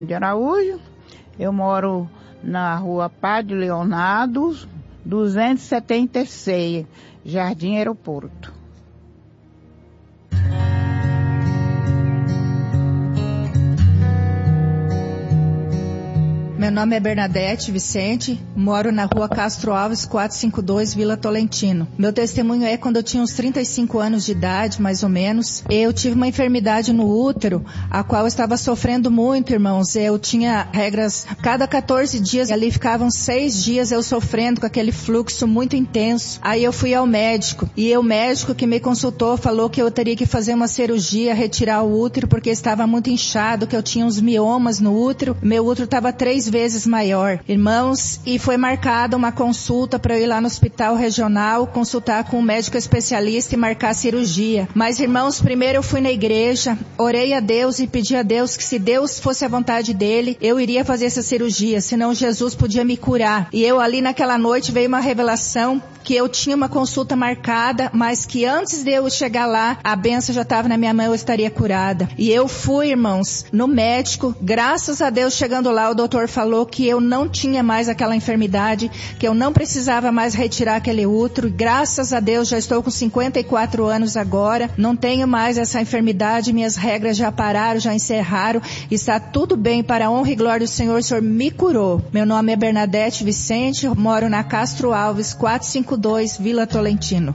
de Araújo. Eu moro na rua Padre Leonardo, 276, Jardim Aeroporto. Meu nome é Bernadette Vicente, moro na rua Castro Alves, 452, Vila Tolentino. Meu testemunho é quando eu tinha uns 35 anos de idade, mais ou menos. Eu tive uma enfermidade no útero, a qual eu estava sofrendo muito, irmãos. Eu tinha regras, cada 14 dias, ali ficavam 6 dias eu sofrendo com aquele fluxo muito intenso. Aí eu fui ao médico, e o médico que me consultou falou que eu teria que fazer uma cirurgia, retirar o útero, porque estava muito inchado, que eu tinha uns miomas no útero. Meu útero estava 3 vezes maior, irmãos, e foi marcada uma consulta para eu ir lá no hospital regional, consultar com um médico especialista e marcar a cirurgia. Mas, irmãos, primeiro eu fui na igreja, orei a Deus e pedi a Deus que se Deus fosse a vontade dele, eu iria fazer essa cirurgia, senão Jesus podia me curar. E eu ali naquela noite veio uma revelação que eu tinha uma consulta marcada, mas que antes de eu chegar lá, a bênção já estava na minha mão, eu estaria curada. E eu fui, irmãos, no médico, graças a Deus, chegando lá, o doutor falou que eu não tinha mais aquela enfermidade, que eu não precisava mais retirar aquele útero. Graças a Deus, já estou com 54 anos agora, não tenho mais essa enfermidade, minhas regras já pararam, já encerraram, está tudo bem, para a honra e glória do Senhor, o Senhor me curou. Meu nome é Bernadette Vicente, eu moro na Castro Alves, 452, Vila Tolentino.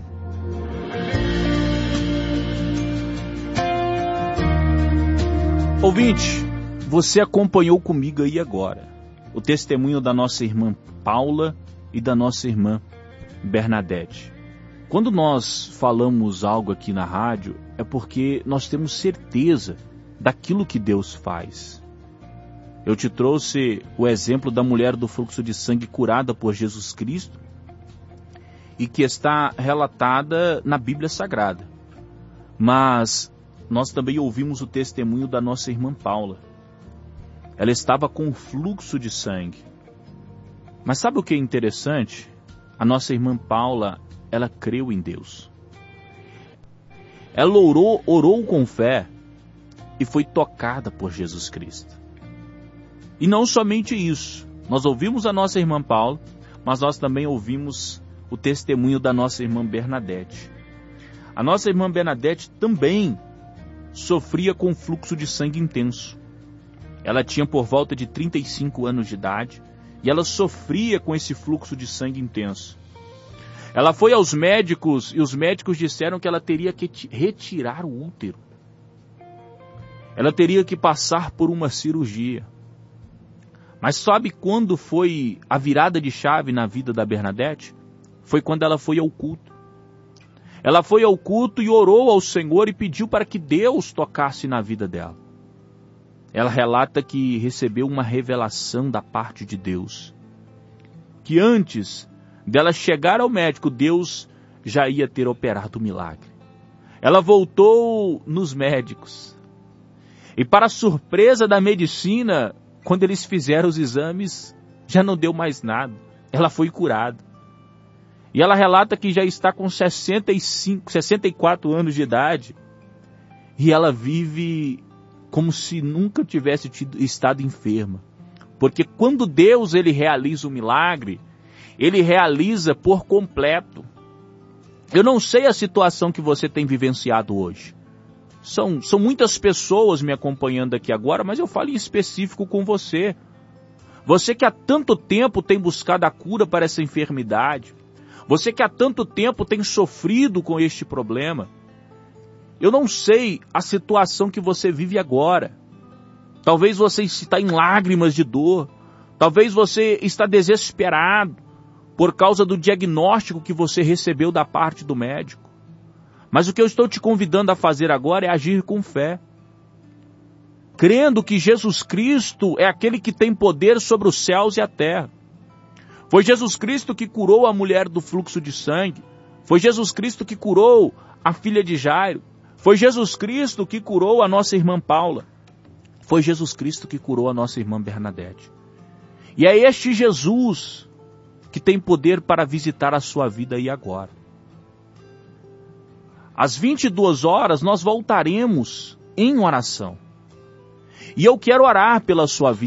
Ouvinte, você acompanhou comigo aí agora o testemunho da nossa irmã Paula e da nossa irmã Bernadette. Quando nós falamos algo aqui na rádio, é porque nós temos certeza daquilo que Deus faz. Eu te trouxe o exemplo da mulher do fluxo de sangue curada por Jesus Cristo e que está relatada na Bíblia Sagrada. Mas nós também ouvimos o testemunho da nossa irmã Paula. Ela estava com fluxo de sangue. Mas sabe o que é interessante? A nossa irmã Paula, ela creu em Deus. Ela orou com fé e foi tocada por Jesus Cristo. E não somente isso. Nós ouvimos a nossa irmã Paula, mas nós também ouvimos o testemunho da nossa irmã Bernadette. A nossa irmã Bernadette também sofria com fluxo de sangue intenso. Ela tinha por volta de 35 anos de idade e ela sofria com esse fluxo de sangue intenso. Ela foi aos médicos e os médicos disseram que ela teria que retirar o útero. Ela teria que passar por uma cirurgia. Mas sabe quando foi a virada de chave na vida da Bernadette? Foi quando ela foi ao culto. Ela foi ao culto e orou ao Senhor e pediu para que Deus tocasse na vida dela. Ela relata que recebeu uma revelação da parte de Deus. Que antes dela chegar ao médico, Deus já ia ter operado o milagre. Ela voltou nos médicos. E para surpresa da medicina, quando eles fizeram os exames, já não deu mais nada. Ela foi curada. E ela relata que já está com 64 anos de idade. E ela vive como se nunca tivesse estado enferma. Porque quando Deus ele realiza o milagre, ele realiza por completo. Eu não sei a situação que você tem vivenciado hoje. São muitas pessoas me acompanhando aqui agora, mas eu falo em específico com você. Você que há tanto tempo tem buscado a cura para essa enfermidade. Você que há tanto tempo tem sofrido com este problema. Eu não sei a situação que você vive agora. Talvez você está em lágrimas de dor. Talvez você está desesperado por causa do diagnóstico que você recebeu da parte do médico. Mas o que eu estou te convidando a fazer agora é agir com fé. Crendo que Jesus Cristo é aquele que tem poder sobre os céus e a terra. Foi Jesus Cristo que curou a mulher do fluxo de sangue. Foi Jesus Cristo que curou a filha de Jairo. Foi Jesus Cristo que curou a nossa irmã Paula. Foi Jesus Cristo que curou a nossa irmã Bernadette. E é este Jesus que tem poder para visitar a sua vida aí agora. Às 22 horas nós voltaremos em oração. E eu quero orar pela sua vida.